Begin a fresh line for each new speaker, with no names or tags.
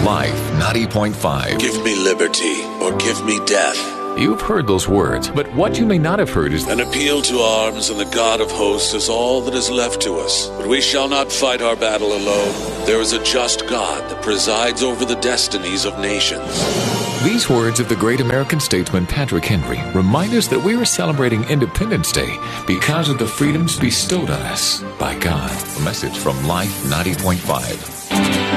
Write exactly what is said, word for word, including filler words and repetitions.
Life ninety point five.
Give me liberty or give me death.
You've heard those words, but what you may not have heard is
An appeal to arms and the God of hosts is all that is left to us. But we shall not fight our battle alone. There is a just God that presides over the destinies of nations.
These words of the great American statesman Patrick Henry remind us that we are celebrating Independence Day because of the freedoms bestowed on us by God. A message from Life ninety point five.